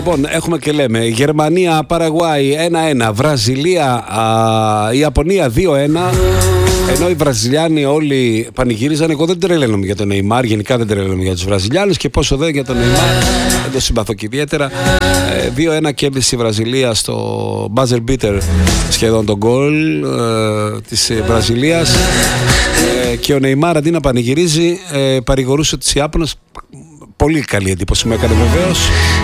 Λοιπόν, έχουμε και λέμε Γερμανία, Παραγουάη 1-1, Βραζιλία, Ιαπωνία 2-1. Ενώ οι Βραζιλιάνοι όλοι πανηγύριζαν. Εγώ δεν τρελαίνομαι για τον Νεϊμάρ, γενικά δεν τρελαίνομαι για τους Βραζιλιάνους και πόσο δεν για τον Νεϊμάρ, δεν το συμπαθώ και ιδιαίτερα. 2-1 κέρδισε η Βραζιλία στο buzzer beater, σχεδόν τον γκολ της Βραζιλίας. Και ο Νεϊμάρ αντί να πανηγυρίζει, παρηγορούσε τους Ιάπωνες. Πολύ καλή εντύπωση μου έκανε βεβαίως.